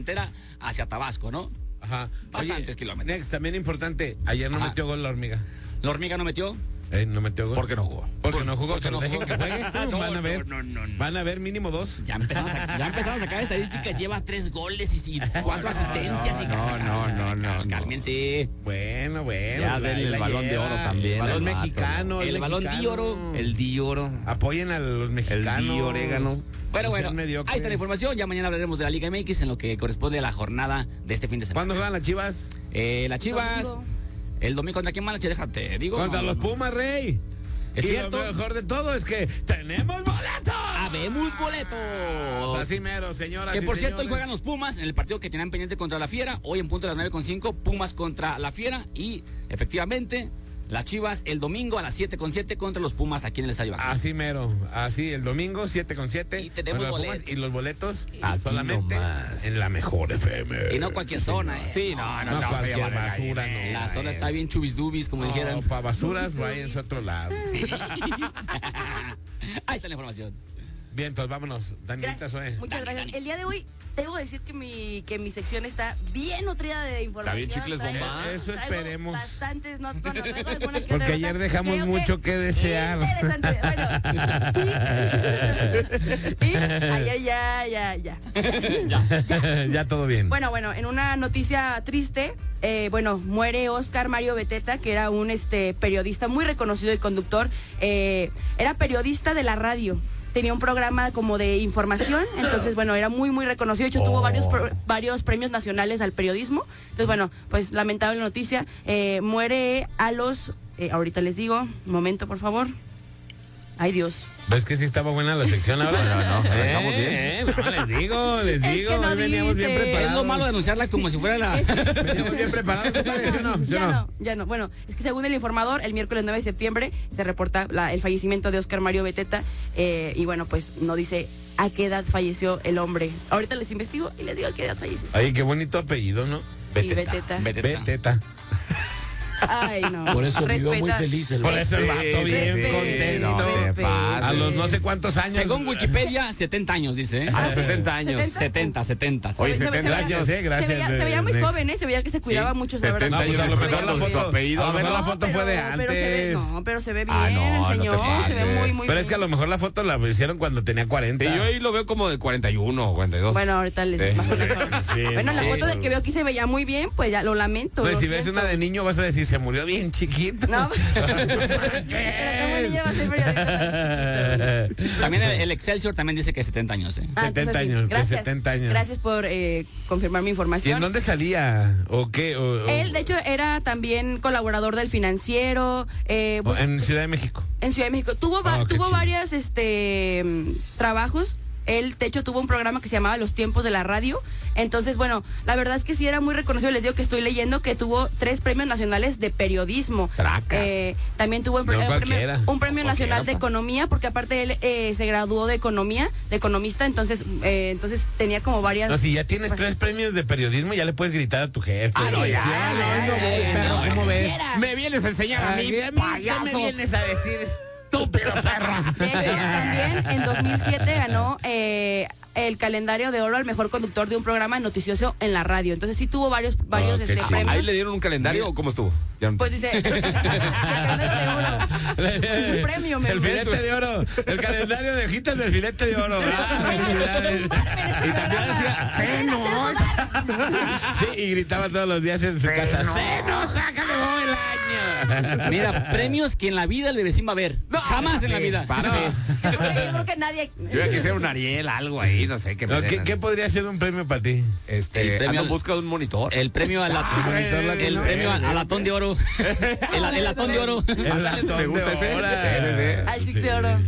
hacia Tabasco, ¿no? Ajá. Bastantes kilómetros. Next, también importante, ayer no metió gol la hormiga. ¿La hormiga no metió? No metió gol. ¿Por qué no jugó? Porque no jugó, pero no dejen jugó. que juegue. No, van a ver. no. Van a ver mínimo 2. Ya empezamos a sacar estadísticas. Lleva 3 goles y 4 asistencias. No. Cálmense. Bueno. Ya denle el balón de oro también. El balón al vato, mexicano. El balón de oro. El Di Oro. Apoyen a los mexicanos. El Di Orégano. Bueno, sean mediocres. ahí está la información. Ya mañana hablaremos de la Liga MX en lo que corresponde a la jornada de este fin de semana. ¿Cuándo juegan las Chivas? Las Chivas. El domingo contra quién más, déjate, digo. Contra los Pumas, Rey. ¿Es y cierto? lo mejor de todo es que tenemos boletos. ¡Habemos boletos! Así mero, señoras. Que por y cierto, hoy señores. juegan los Pumas en el partido que tenían pendiente contra la Fiera. Hoy en punto de las 9:05, Pumas contra la Fiera. Y efectivamente, las Chivas el domingo a las 7:07 contra los Pumas aquí en el Estadio Akron. Así mero, así el domingo 7:07. Y tenemos contra los Pumas, boletos. y los boletos Aquí solamente nomás. en la mejor FM. Y no cualquier zona, ¿eh? Sí, No te vas a cualquier llevar basura, no. La zona está bien chubisdubis, como dijeran. No, para basuras, váyanse a otro lado. Ahí está la información. Bien, entonces vámonos. Danielita Gracias, Zoe. muchas gracias. El día de hoy debo decir que mi sección está bien nutrida de información. Está bien chicles bomba. Eso traigo esperemos. Bastantes, traigo alguna que Porque otra ayer nota. dejamos Creo mucho que desear. Interesante. Bueno. Y ayer ya. Ya todo bien. Bueno, en una noticia triste, muere Oscar Mario Beteta, que era un periodista muy reconocido y conductor. Era periodista de la radio. Tenía un programa como de información, entonces, era muy, muy reconocido. De hecho, tuvo varios premios nacionales al periodismo. Entonces, pues lamentable noticia. Muere a los... ahorita les digo, un momento, por favor. Ay, Dios. ¿Ves que sí estaba buena la sección ahora? No, arrancamos bien. No, les digo. que no hoy veníamos bien dice. preparados. Es lo malo de anunciarla como si fuera la... Veníamos bien preparados, ¿te parece o no? ¿Sí o no? Ya no. Bueno, es que según el informador, el miércoles 9 de septiembre se reporta el fallecimiento de Oscar Mario Beteta. Y pues no dice a qué edad falleció el hombre. Ahorita les investigo y les digo a qué edad falleció. Ay, qué bonito apellido, ¿no? Beteta. Beteta. Ay, no. Por eso vivió muy Respeta. feliz el Por eso el vato bien Respete, contento. respete. A los no sé cuántos años. Según Wikipedia, 70 años, dice. A los 70 años. 70. Oye, Se ve- 70 Gracias, gracias. Se veía muy Next. joven, se veía que se cuidaba mucho, la verdad. No, pues a lo mejor la Su foto, apellido, a lo mejor ¿no? la foto fue de antes. Pero se ve bien, Ah, no, el no te señor. Se ve pases. muy, muy Pero bien. es que a lo mejor la foto la hicieron cuando tenía 40. Y yo ahí lo veo como de 41 o 42. Bueno, ahorita les digo. Sí, Bueno, la sí. foto de que veo aquí se veía muy bien, pues ya lo lamento. Pues lo si ves siento. una de niño vas a decir, se murió bien chiquito. No, pero cómo niña va a ser periodista. También el Excelsior también dice que 70 años, ¿eh? 70 años, de 70 años. Gracias por confirmar mi ¿Y información. en dónde salía? ¿O qué? Él, de hecho, era también colaborador del Financiero. En Ciudad de México. En Ciudad de México. Tuvo qué chido. varias trabajos. Él, de hecho, tuvo un programa que se llamaba Los Tiempos de la Radio. Entonces, la verdad es que sí era muy reconocido. Les digo que estoy leyendo que tuvo 3 premios nacionales de periodismo. Tracas. También tuvo cualquiera. un premio nacional de economía, porque aparte él se graduó de economista. Entonces tenía como varias... No, si ya tienes 3 premios de periodismo, ya le puedes gritar a tu jefe. Ah, no, ya. Perro, ¿cómo ves? Me vienes a enseñar a mí, ¿Qué payaso. me vienes a decir, estúpido perro? De hecho, también en 2007 ganó el calendario de oro al mejor conductor de un programa noticioso en la radio. Entonces sí tuvo varios qué chido. premios. ¿Ahí le dieron un calendario o cómo estuvo? Ya- Pues dice, el calendario de oro. Es un premio, mi El amor. filete de oro. El calendario de hojitas del filete de oro. Felicidades. Y también decía, ¡senos! Sí, y gritaba todos los días en su casa, ¡senos! ¡Sácale el año! Mira, premios que en la vida el bebecín va a ver. Jamás en la vida. Yo creo que nadie... Yo ya quisiera un Ariel, algo ahí, no sé qué me No, den. ¿Qué podría ser un premio para ti? El premio ando en al- busca de un monitor. El premio al latón de oro. El latón de oro. El latón me gusta de ese. oro. Al Six de oro.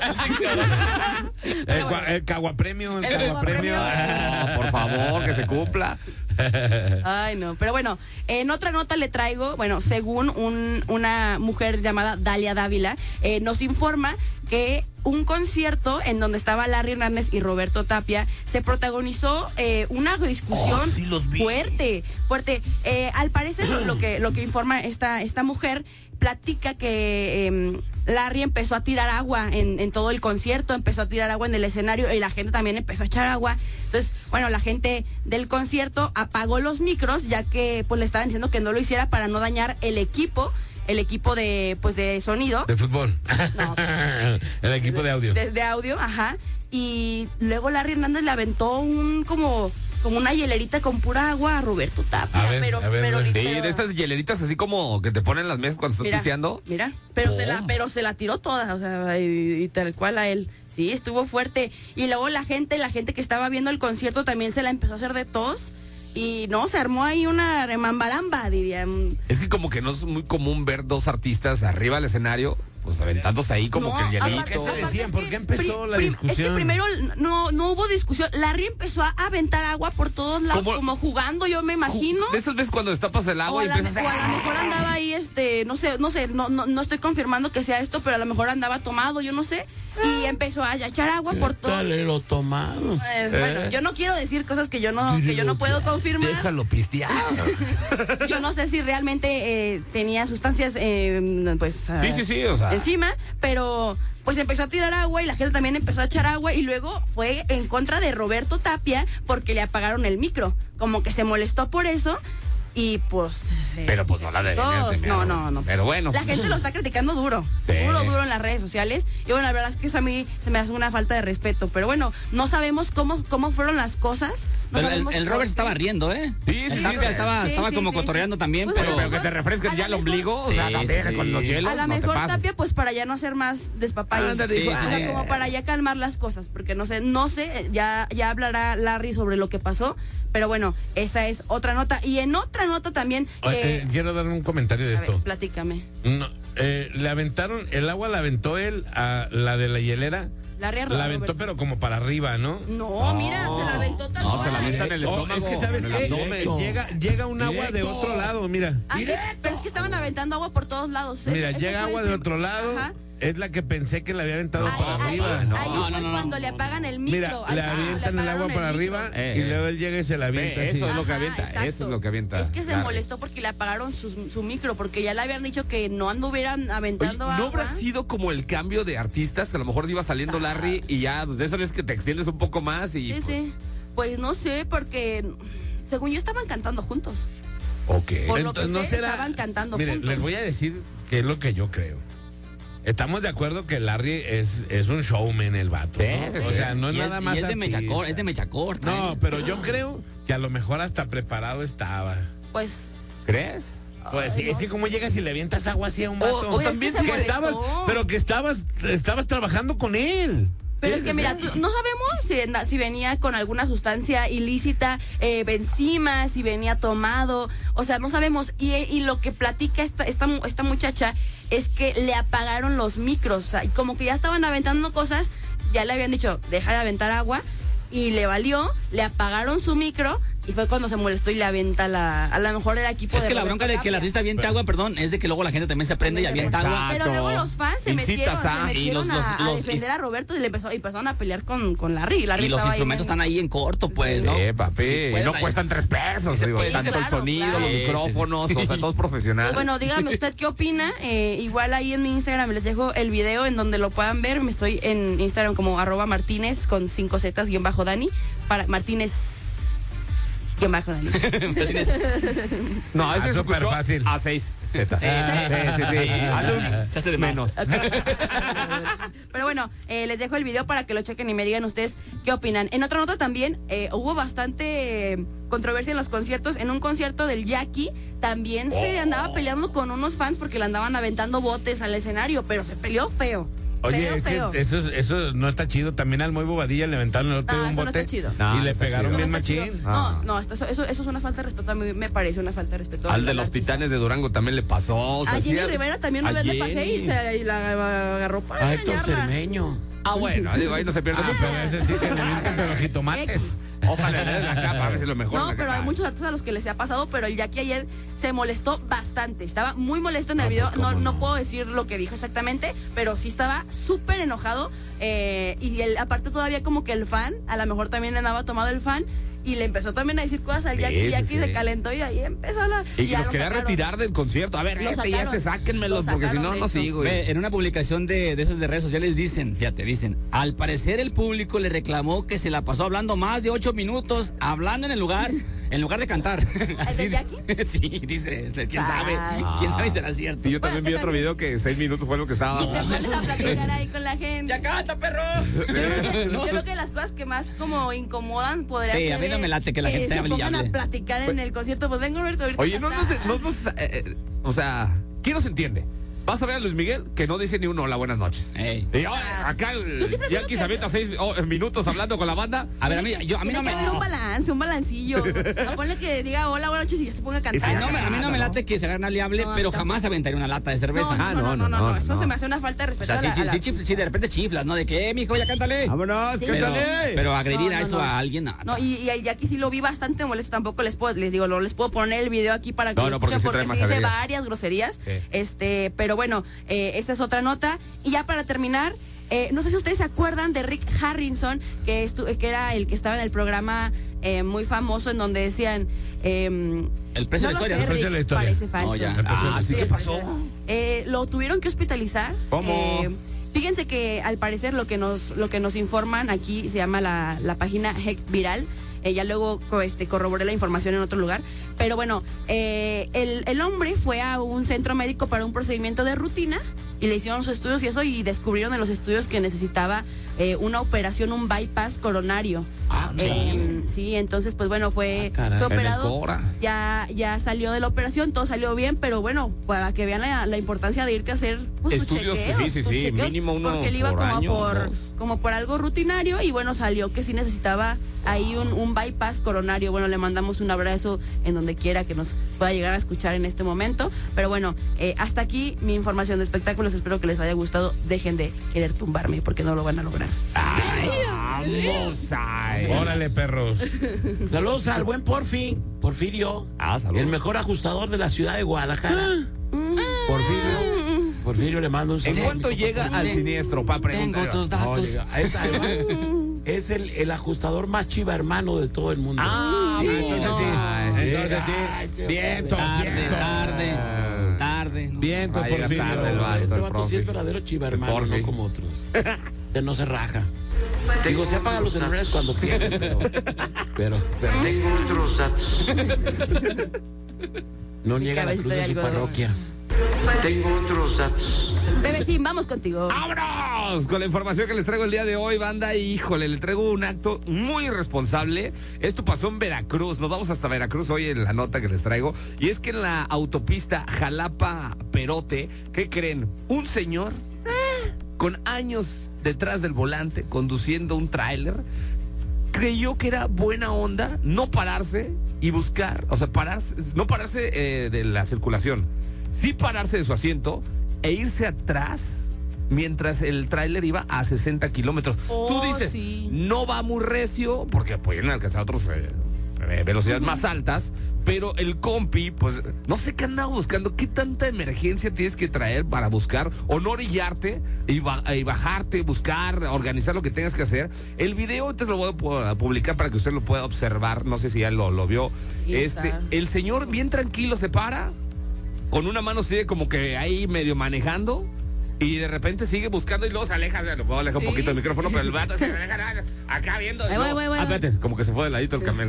El caguapremio. El El caguapremio. caguapremio. No, por favor, que se cumpla. Ay, no. Pero en otra nota le traigo, según una mujer llamada Dalia Dávila, nos informa que un concierto en donde estaba Larry Hernández y Roberto Tapia, se protagonizó una discusión sí los vi. fuerte. Al parecer, lo que informa esta mujer, platica que Larry empezó a tirar agua en todo el concierto, empezó a tirar agua en el escenario y la gente también empezó a echar agua. Entonces, bueno, la gente del concierto apagó los micros, ya que pues le estaban diciendo que no lo hiciera para no dañar el equipo de sonido. De fútbol. No. El equipo de audio. De audio, ajá. Y luego Larry Hernández le aventó como una hielerita con pura agua a Roberto Tapia. A ver, pero Sí, pero- de esas hieleritas así como que te ponen en las mesas cuando estás pisteando. Mira, pero se la tiró toda, o sea, y tal cual a él. Sí, estuvo fuerte. Y luego la gente que estaba viendo el concierto también se la empezó a hacer de tos. Y no, se armó ahí una remambaramba, diría. Es que como que no es muy común ver dos artistas arriba del escenario, pues aventándose ahí como No, que el hielito. aparte- ¿Qué se decían? es ¿Por que qué empezó la Es discusión? que primero no hubo discusión. Larry empezó a aventar agua por todos lados, ¿Cómo? como jugando, yo me imagino. De esas veces cuando destapas el O agua a, y la, empiezas o a lo mejor andaba ahí, no estoy confirmando que sea esto, pero a lo mejor andaba tomado, yo no sé, y empezó a echar agua por todo. Dale lo tomado. Bueno, yo no quiero decir cosas que yo no puedo confirmar. déjalo pistear. Yo no sé si realmente tenía sustancias, Sí, o sea. encima, pero pues empezó a tirar agua y la gente también empezó a echar agua y luego fue en contra de Roberto Tapia porque le apagaron el micro, como que se molestó por eso. Y pues... Pero pues no la deben No. Pero bueno. La gente lo está criticando duro. Sí. Duro en las redes sociales. Y bueno, la verdad es que eso a mí se me hace una falta de respeto. Pero bueno, no sabemos cómo fueron las cosas. No Pero sabemos el por Robert qué. estaba riendo, ¿eh? Sí, El sí, Tapia sí. estaba Sí, como sí. cotorreando también, Pues, pero... Pero que te refresques a ya el lo mejor- ombligo, o sea, Sí, también sí, con los sí. hielos. A lo no te mejor pases. Tapia, pues para ya no hacer más despapalle. Ándale, Sí, hijo. sí, O sea, sí. como para ya calmar las cosas, porque no sé, ya hablará Larry sobre lo que pasó, pero bueno, esa es otra nota. Y en otra nota también, Quiero dar un comentario de a ver, esto. platícame. No, le aventaron, el agua la aventó él a la de la hielera. Larry La aventó, Roberto. pero como para arriba, ¿no? No, mira, se la aventó tal No, se la cual. avienta en el estómago. Es que, ¿sabes en el qué? abdomen. Llega un agua de Directo. otro lado, mira. Ah, sí, pero es que estaban aventando agua por todos lados. Mira, Ese llega fue agua el de prim- otro lado. Ajá. Es la que pensé que le había aventado para Ahí arriba. fue cuando le apagan el micro. Mira, Ahí le fue, avientan el agua apagaron para el micro. arriba y luego él llega y se la avienta así. Eso es lo que Ajá, avienta, exacto. eso es lo que avienta. Es que se Larry. molestó porque le apagaron su micro, porque ya le habían dicho que no anduvieran Oye, aventando ¿no agua. habrá sido como el cambio de artistas? Que a lo mejor iba saliendo Larry y ya de esa vez que te extiendes un poco más y Sí, pues... sí. Pues no sé, porque según yo estaban cantando juntos. Ok. Por lo que sé, estaban cantando Mire, juntos. les voy a decir qué es lo que yo creo. Estamos de acuerdo que Larry es un showman, el vato, ¿no? Sí, O sea, no es Y nada más y es de artista. Mechacor, es de Mechacor. No, pero yo creo que a lo mejor hasta preparado estaba. Pues ¿Crees? Pues sí, no es que como llegas y le avientas agua así a un vato. o también es que se que molestó. estabas trabajando con él. Pero es que mira, no sabemos si venía con alguna sustancia ilícita encima, si venía tomado, o sea, no sabemos. Y lo que platica esta muchacha es que le apagaron los micros, o sea, y como que ya estaban aventando cosas, ya le habían dicho, deja de aventar agua, y le valió, le apagaron su micro, y fue cuando se molestó y le avienta a lo mejor el equipo Es de que la Roberto bronca de que el Tapia. artista aviente agua, perdón, es de que luego la gente también se prende y avienta agua. Pero luego los fans se metieron, Incitas a- y los- a los- defender a Roberto y empezaron a pelear con Larry. Larry Y los estaba ahí instrumentos muy- están ahí en corto, pues, ¿no? Sí, papi. Sí, y pues, no ahí- cuestan 3 pesos, se digo, puede, tanto el claro, sonido, claro. los Sí, sí, micrófonos, o sea, todo es profesional. Y bueno, dígame usted qué opina. Igual ahí en mi Instagram les dejo el video en donde lo puedan ver. Me estoy en Instagram como @Martínez con 5 zetas _Dani. Para Martínez _Dani. No, ese es súper fácil. A 6 zetas. Sí, sí. Hazle un Se hace de menos. Pero bueno, les dejo el video para que lo chequen y me digan ustedes qué opinan. En otra nota también hubo bastante controversia en los conciertos. En un concierto del Jackie también se andaba peleando con unos fans porque le andaban aventando botes al escenario, pero se peleó feo. Oye, Feo, es que feo. eso no está chido. También al Muy Bobadilla le aventaron el otro No, un eso no bote está chido. No, y le está pegaron chido. bien No está chido. machín. Ah. No, eso es una falta de respeto. A mí me parece una falta de respeto. Al de al los artista. Titanes de Durango también le pasó. O sea, A sí, Jenny Rivera también una a vez le pasé Jenny. y la agarró para regañarla. Cermeño. Ah, bueno, digo, ahí no se pierde mucho. Pero ese sí que le avientan pero jitomates. Ojalá le den la capa, a ver si lo mejor. No, pero hay muchos artistas a los que les ha pasado, pero el Jackie ayer se molestó bastante. Estaba muy molesto en el video. No puedo decir lo que dijo exactamente, pero sí estaba súper enojado. Y él, aparte todavía como que el fan, a lo mejor también andaba tomado el fan, y le empezó también a decir cosas al Jackie. Jackie se calentó y ahí empezó a la... Y los quería retirar del concierto. A ver, sáquenmelos, porque si no, no sigo. En una publicación de esas de redes sociales dicen, al parecer el público le reclamó que se la pasó hablando más de 8 minutos, hablando en lugar de cantar. ¿El de Jackie? Sí, dice, quién sabe si será cierto. Sí, yo también vi otro video que 6 minutos fue lo que estaba. Y te pones a platicar ahí con la gente. ¡Ya canta, perro! Yo creo que las cosas que más como incomodan podría ser... Sí, a mí no me late que la gente hable y pongan hable. a platicar en el concierto. Pues vengo a verte ahorita. Oye, o sea, ¿quién no se entiende? Vas a ver a Luis Miguel que no dice ni un hola, buenas noches. Ey. Y ahora, acá el Jackie se avienta 6 minutos hablando con la banda. A ver, a mí no me... haber un balancillo. No, ponle que diga hola, buenas noches y ya se ponga a cantar. A mí no me late que se agarren y hable, pero jamás aventaría una lata de cerveza. No. Eso se me hace una falta de respeto. O sea, sí, de repente chiflas, ¿no? De que, mijo, ya cántale. Vámonos, Sí. cántale. Pero agredir a eso a alguien, No, y el Jackie sí lo vi bastante molesto. Tampoco les puedo poner el video aquí para que lo porque escuchen, porque sí dice majaderías. varias groserías. Sí. Pero bueno, esta es otra nota. Y ya para terminar, no sé si ustedes se acuerdan de Rick Harrison, que era el que estaba en el programa muy famoso en donde decían... el precio de la historia. Sé, El precio Rick, de la historia. parece falso. No, ya. ¿sí qué pasó? Lo tuvieron que hospitalizar. ¿Cómo? Fíjense que al parecer lo que nos informan aquí se llama la página Heck Viral. Ya luego corroboré la información en otro lugar. Pero bueno, el hombre fue a un centro médico para un procedimiento de rutina y le hicieron sus estudios y eso, y descubrieron en los estudios que necesitaba una operación, un bypass coronario. Sí, entonces pues bueno, fue operado, ya salió de la operación, todo salió bien, pero bueno, para que vean la importancia de irte a hacer pues, estudios, sus chequeos, mínimo uno porque él iba por como año, como por algo rutinario, y bueno, salió que sí necesitaba ahí un bypass coronario. Bueno, le mandamos un abrazo en donde quiera que nos pueda llegar a escuchar en este momento, pero bueno, hasta aquí mi información de espectáculos. Espero que les haya gustado. Dejen de querer tumbarme porque no lo van a lograr. Vamos a... Órale, perros. Saludos al buen Porfirio. saludos. El mejor ajustador de la ciudad de Guadalajara. Porfirio le mando un ¿En saludo. cuánto llega al siniestro? Para preguntar. Tengo otros datos. Es el ajustador más chiva hermano de todo el mundo. Entonces sí. Vientos, Tarde. ¿no? Vientos, Va a llegar Porfirio. tarde el vato, Este el vato sí profe. es verdadero chiva hermano, Porfi. no como otros. Que no se raja. Digo, se apaga los celulares cuando quieren, pero Tengo otros datos. no niega la cruz de su parroquia. Tengo otros datos. Bebecín, vamos contigo. ¡Vámonos! Con la información que les traigo el día de hoy, banda. Híjole, le traigo un acto muy irresponsable. Esto pasó en Veracruz. Nos vamos hasta Veracruz hoy en la nota que les traigo. Y es que en la autopista Jalapa-Perote, ¿qué creen? Un señor con años detrás del volante, conduciendo un tráiler, creyó que era buena onda no pararse y buscar, o sea, no pararse de la circulación, sí pararse de su asiento e irse atrás mientras el tráiler iba a 60 kilómetros. Tú dices, sí. no va muy recio, porque pueden alcanzar otros velocidades más altas, pero el compi, pues, no sé qué andaba buscando, qué tanta emergencia tienes que traer para buscar o no orillarte y bajarte, buscar, organizar lo que tengas que hacer. El video antes lo voy a publicar para que usted lo pueda observar, no sé si ya lo vio. El señor bien tranquilo se para, con una mano sigue como que ahí medio manejando, y de repente sigue buscando y luego se aleja, lo puedo alejar un poquito el micrófono, pero el vato se aleja acá viendo. Espérate, como que se fue de ladito el camión.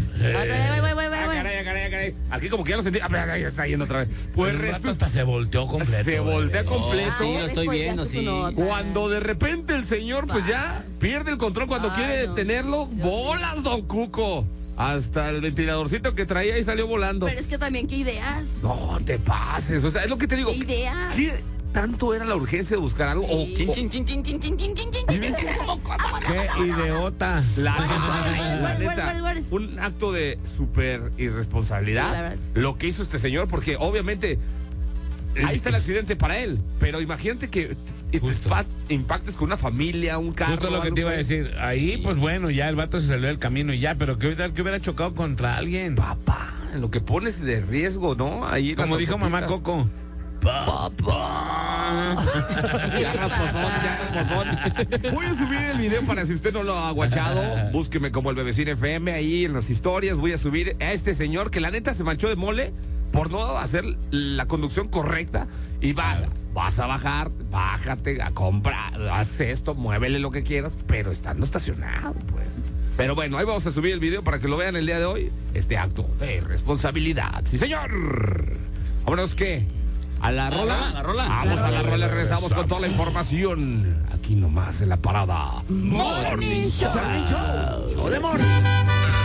Caray. Aquí como que ya lo sentí. Ya está yendo otra vez. Pues El rato hasta se volteó completo. se voltea completo. Sí, lo estoy viendo, sí. Cuando de repente el señor pues ya pierde el control cuando quiere detenerlo, bolas, don Cuco. Hasta el ventiladorcito que traía y salió volando. Pero es que también, ¿qué ideas? No te pases, o sea, es lo que te digo. ¿Qué ideas? ¿Qué tanto era la urgencia de buscar algo? O, Chin, chin, chin, chin, chin, chin, chin, chin, chin. Qué idiota. La neta, Guardes. un acto de súper irresponsabilidad, Sí, la verdad. lo que hizo este señor, porque obviamente ahí está el accidente para él, pero imagínate que y te Justo. impactes con una familia, un carro. Justo lo que algo, te iba a pues. decir. Ahí, pues bueno, ya el vato se salió del camino y ya, pero ¿qué tal que hubiera chocado contra alguien? Papá, lo que pones de riesgo, ¿no? Ahí en Como las dijo mamá autopistas. Coco. Ya rasposón, ya rasposón. Voy a subir el video para si usted no lo ha guachado. Búsqueme como el Bebecín FM ahí en las historias. Voy a subir a este señor que la neta se manchó de mole por no hacer la conducción correcta. Y vas a bajar, bájate a comprar, haz esto, muévele lo que quieras, pero estando estacionado, pues. Pero bueno, ahí vamos a subir el video para que lo vean el día de hoy. Este acto de responsabilidad. ¡Sí, señor! Vámonos, ¿qué? ¿A la rola? la rola. Vamos a la rola, regresamos con toda la información. Aquí nomás en la parada. Morning Show. Show de Morning.